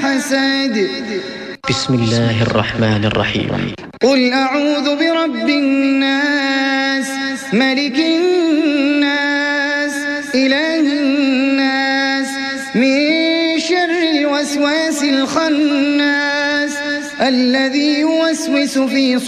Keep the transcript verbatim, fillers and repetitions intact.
حسد. بسم الله الرحمن الرحيم. قل أعوذ برب الناس ملك الناس إله الناس من شر الوسواس الخناس الذي يوسوس في